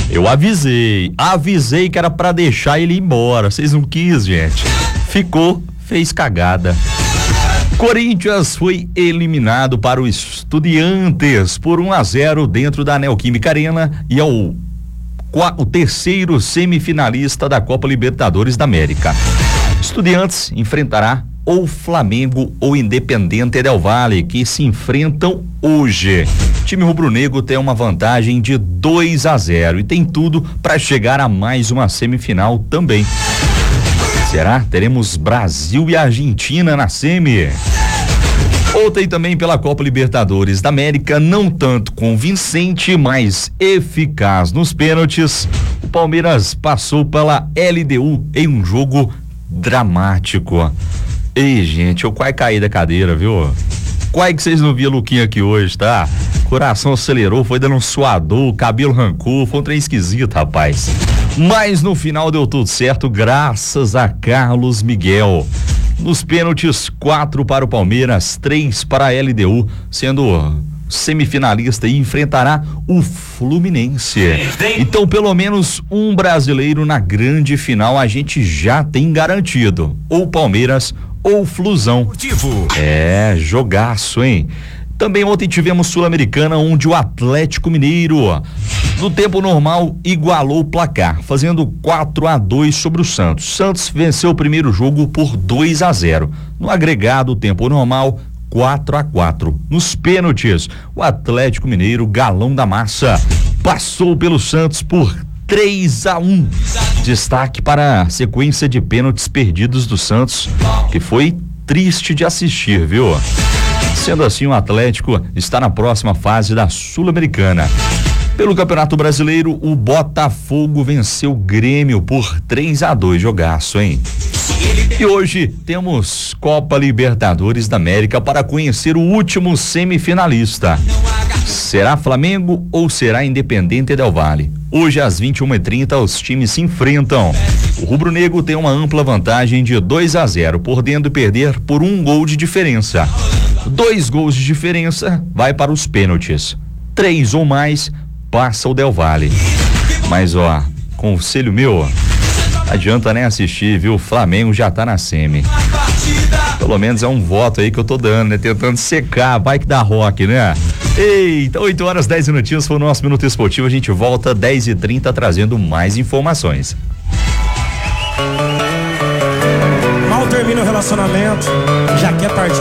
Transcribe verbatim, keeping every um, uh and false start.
Eu avisei, avisei que era pra deixar ele ir embora. Vocês não quis, gente. Ficou, fez cagada. Corinthians foi eliminado para o Estudiantes por um a zero dentro da Neoquímica Arena e é o, o terceiro semifinalista da Copa Libertadores da América. Estudiantes enfrentará ou Flamengo ou Independiente del Valle, que se enfrentam hoje. O time rubro-negro tem uma vantagem de dois a zero e tem tudo para chegar a mais uma semifinal também. Será? Teremos Brasil e Argentina na semi. Ontem também pela Copa Libertadores da América, não tanto convincente, mas eficaz nos pênaltis. O Palmeiras passou pela L D U em um jogo dramático. Ei, gente, eu quase caí da cadeira, viu? Quase que vocês não viram o Luquinha aqui hoje, tá? Coração acelerou, foi dando um suador, cabelo arrancou, foi um trem esquisito, rapaz. Mas no final deu tudo certo, graças a Carlos Miguel. Nos pênaltis, quatro para o Palmeiras, três para a L D U, sendo semifinalista e enfrentará o Fluminense. Então, pelo menos um brasileiro na grande final a gente já tem garantido. Ou Palmeiras ou Flusão. É, jogaço, hein? Também ontem tivemos Sul-Americana, onde o Atlético Mineiro, no tempo normal, igualou o placar, fazendo quatro a dois sobre o Santos. Santos venceu o primeiro jogo por dois a zero. No agregado, tempo normal, quatro a quatro. Nos pênaltis, o Atlético Mineiro, galão da massa, passou pelo Santos por três a um. Destaque para a sequência de pênaltis perdidos do Santos, que foi triste de assistir, viu? Sendo assim, o Atlético está na próxima fase da Sul-Americana. Pelo Campeonato Brasileiro, o Botafogo venceu o Grêmio por três a dois, jogaço, hein? E hoje temos Copa Libertadores da América para conhecer o último semifinalista. Será Flamengo ou será Independiente del Valle? Hoje às vinte e uma e trinta os times se enfrentam. O rubro-negro tem uma ampla vantagem de dois a zero, podendo perder por um gol de diferença. Dois gols de diferença vai para os pênaltis. Três ou mais passa o Del Valle. Mas ó, conselho meu, adianta nem assistir, viu? O Flamengo já tá na semi. Pelo menos é um voto aí que eu tô dando, né? Tentando secar, vai que dá rock, né? Eita, oito horas, dez minutinhos foi o nosso Minuto Esportivo. A gente volta dez e trinta trazendo mais informações. Mal termina o relacionamento, já quer partir